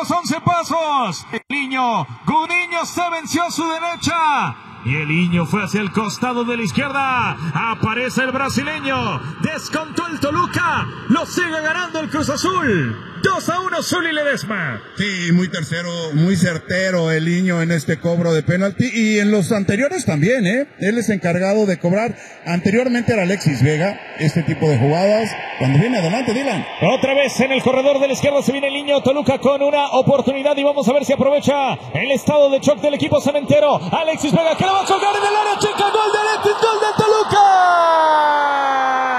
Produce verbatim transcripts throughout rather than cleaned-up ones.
los once pasos. El niño, Gudiño se venció a su derecha. Y el niño fue hacia el costado de la izquierda. Aparece el brasileño. Descontó el Toluca. Lo sigue ganando el Cruz Azul. dos a uno, Zuli Ledesma. Sí, muy tercero, muy certero el niño en este cobro de penalti. Y en los anteriores también, ¿eh? Él es encargado de cobrar. Anteriormente era Alexis Vega, este tipo de jugadas. Cuando viene adelante, Dylan. Otra vez en el corredor de la izquierda se viene el niño. Toluca con una oportunidad y vamos a ver si aprovecha el estado de shock del equipo cementero. Alexis Vega que la va a colgar en el área chica. Gol de Alexis, gol de Toluca.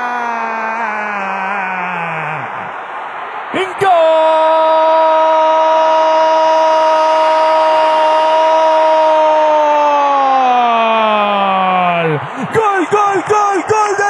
¡Gol! ¡Gol, gol, gol, gol de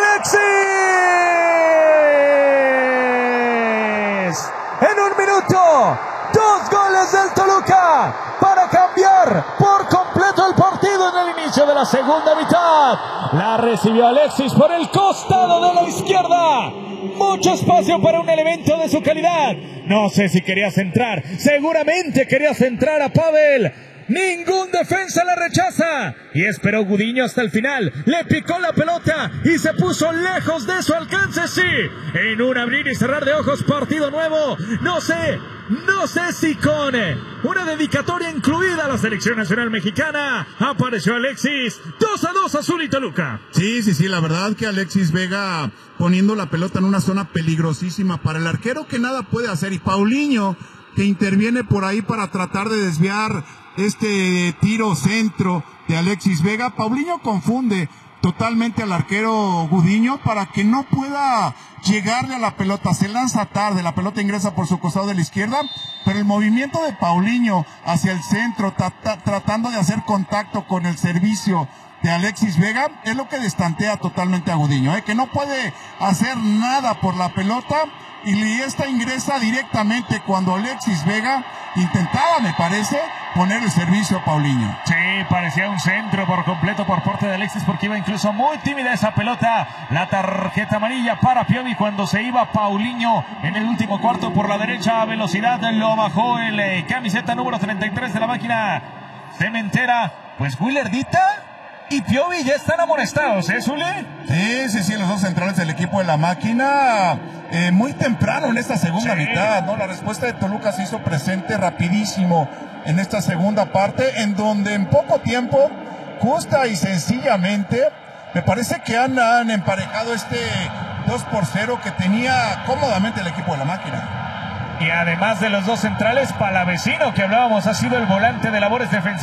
Alexis! En un minuto, dos goles del Toluca para cambiar por completo el partido en el inicio de la segunda mitad. La recibió Alexis por el costado de la izquierda. Mucho espacio para un elemento de su calidad. No sé si quería centrar. Seguramente quería centrar a Pavel. Ningún defensa la rechaza. Y esperó Gudiño hasta el final. Le picó la pelota y se puso lejos de su alcance. Sí, en un abrir y cerrar de ojos, partido nuevo. No sé, no sé si con una dedicatoria incluida a la selección nacional mexicana. Apareció Alexis. dos a dos, Azul y Toluca. Sí, sí, sí, la verdad que Alexis Vega poniendo la pelota en una zona peligrosísima para el arquero que nada puede hacer. Y Paulinho que interviene por ahí para tratar de desviar este tiro centro de Alexis Vega. Paulinho confunde totalmente al arquero Gudiño para que no pueda llegarle a la pelota. Se lanza tarde, la pelota ingresa por su costado de la izquierda, pero el movimiento de Paulinho hacia el centro, tra- tratando de hacer contacto con el servicio de Alexis Vega, es lo que destantea totalmente a Gudiño, ¿eh? Que no puede hacer nada por la pelota. Y esta ingresa directamente cuando Alexis Vega intentaba, me parece, poner el servicio a Paulinho. Sí, parecía un centro por completo por parte de Alexis porque iba incluso muy tímida esa pelota. La tarjeta amarilla para Piovi cuando se iba Paulinho en el último cuarto por la derecha a velocidad. Lo bajó el eh, camiseta número treinta y tres de la máquina cementera. Pues Willardita y Piovi ya están amonestados, ¿eh, Zuli? Sí, sí, sí, los dos centrales del equipo de la máquina, eh, muy temprano en esta segunda sí. mitad, ¿no? La respuesta de Toluca se hizo presente rapidísimo en esta segunda parte, en donde en poco tiempo, justa y sencillamente, me parece que han, han emparejado este dos por cero que tenía cómodamente el equipo de la máquina. Y además de los dos centrales, Palavecino, que hablábamos, ha sido el volante de labores defensivas.